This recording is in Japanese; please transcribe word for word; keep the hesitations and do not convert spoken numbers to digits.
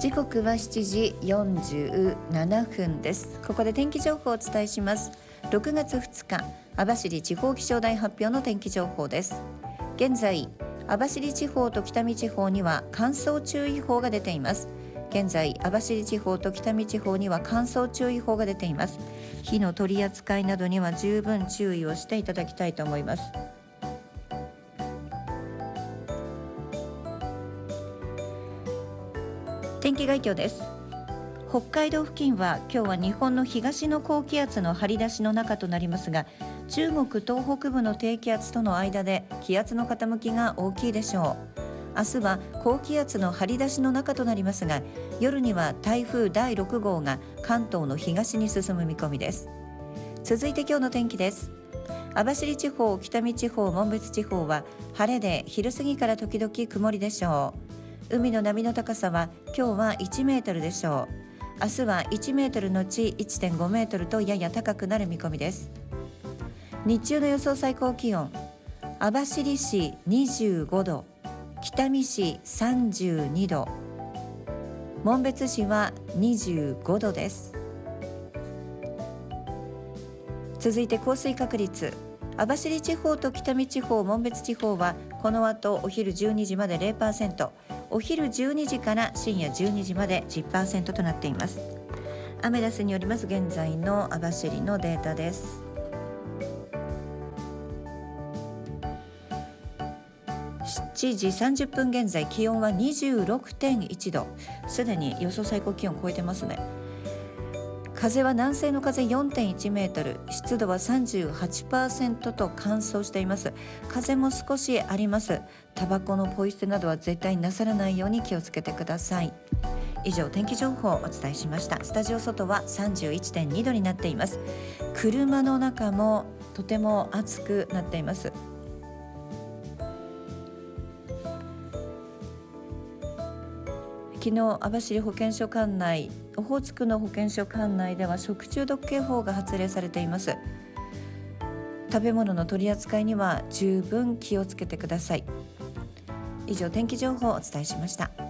時刻はしちじよんじゅうななふんです。ここで天気情報をお伝えします。ろくがつふつか、網走地方気象台発表の天気情報です。現在、網走地方と北見地方には乾燥注意報が出ています。現在、網走地方と北見地方には乾燥注意報が出ています。火の取り扱いなどには十分注意をしていただきたいと思います。天気概況です。北海道付近は今日は日本の東の高気圧の張り出しの中となりますが、中国東北部の低気圧との間で気圧の傾きが大きいでしょう。明日は高気圧の張り出しの中となりますが、夜には台風だいろくごうが関東の東に進む見込みです。続いて今日の天気です。網走地方、北見地方、紋別地方は晴れで昼過ぎから時々曇りでしょう。海の波の高さは今日はいちメートルでしょう。明日はいちメートルのち いってんごメートルとやや高くなる見込みです。日中の予想最高気温、網走市にじゅうごど、北見市さんじゅうにど、紋別市はにじゅうごどです。続いて降水確率、網走地方と北見地方、紋別地方はこの後お昼じゅうにじまで ゼロパーセント、お昼じゅうにじから深夜じゅうにじまで じゅっパーセント となっています。アメダスによります現在の網走のデータです。しちじさんじゅっぷん現在、気温は にじゅうろくてんいちど、すでに予想最高気温超えてますね。風は南西の風 よんてんいちメートル、湿度は さんじゅうはちパーセント と乾燥しています。風も少しあります。タバコのポイ捨てなどは絶対なさらないように気をつけてください。以上、天気情報をお伝えしました。スタジオ外は さんじゅういってんにどになっています。車の中もとても暑くなっています。昨日、網走保健所管内、オホーツクの保健所管内では食中毒警報が発令されています。食べ物の取り扱いには十分気をつけてください。以上、天気情報をお伝えしました。